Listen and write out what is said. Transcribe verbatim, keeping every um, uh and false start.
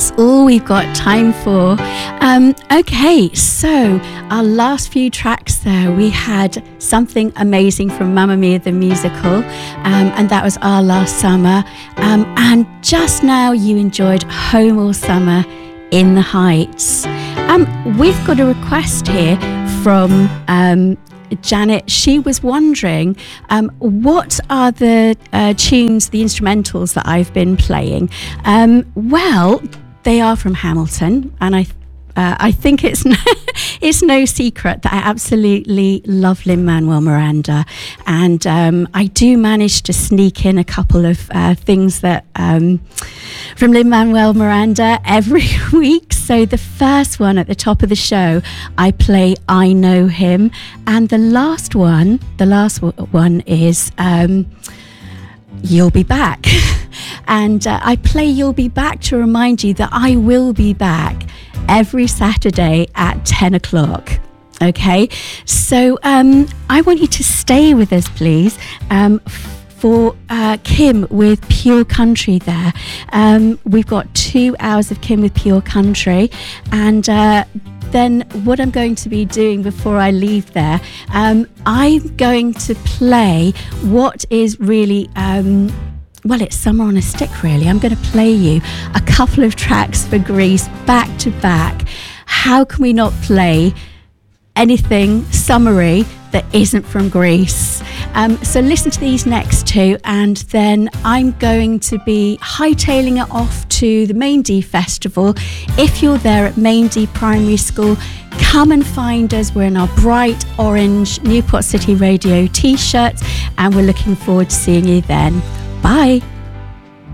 that's all we've got time for. Um, okay, so our last few tracks there, we had Something Amazing from Mamma Mia the Musical, um, and that was Our Last Summer. Um, and just now you enjoyed Home All Summer in the Heights. Um, we've got a request here from um, Janet. She was wondering um, what are the uh, tunes, the instrumentals that I've been playing. Um, well, they are from Hamilton, and I uh, I think it's no, it's no secret that I absolutely love Lin-Manuel Miranda, and um, I do manage to sneak in a couple of uh, things that um, from Lin-Manuel Miranda every week. So the first one at the top of the show, I play I Know Him, and the last one, the last one is um, You'll Be Back. And uh, I play You'll Be Back to remind you that I will be back every Saturday at ten o'clock. Okay, so um, I want you to stay with us, please, um, for uh, Kim with Pure Country there. Um, we've got two hours of Kim with Pure Country, and uh, then what I'm going to be doing before I leave there, um, I'm going to play what is really... Um, well, it's Summer on a Stick, really. I'm going to play you a couple of tracks for Grease back to back. How can we not play anything summery that isn't from Grease? Um, so listen to these next two, and then I'm going to be hightailing it off to the Maindee Festival. If you're there at Maindee Primary School, come and find us. We're in our bright orange Newport City Radio t-shirts, and we're looking forward to seeing you then. Bye.